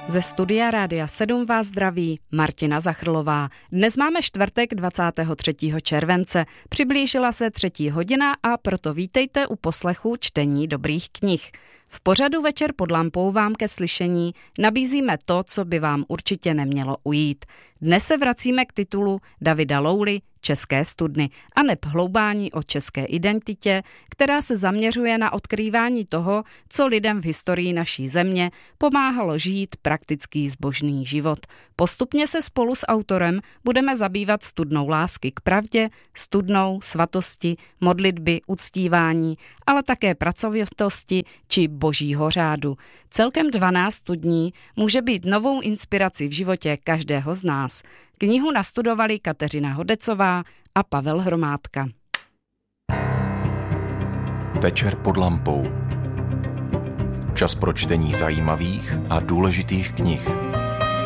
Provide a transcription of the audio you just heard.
Ze studia Rádia 7 vás zdraví Martina Zachrlová. Dnes máme čtvrtek 23. července. Přiblížila se 3. hodina a proto vítejte u poslechu čtení dobrých knih. V pořadu Večer pod lampou vám ke slyšení nabízíme to, co by vám určitě nemělo ujít. Dnes se vracíme k titulu Davida Louly České studny a neb hloubání o české identitě, která se zaměřuje na odkrývání toho, co lidem v historii naší země pomáhalo žít praktický zbožný život. Postupně se spolu s autorem budeme zabývat studnou lásky k pravdě, studnou svatosti, modlitby, uctívání, ale také pracovitosti či božího řádu. Celkem 12 studní může být novou inspirací v životě každého z nás. Knihu nastudovali Kateřina Hodecová a Pavel Hromádka. Večer pod lampou. Čas pro čtení zajímavých a důležitých knih.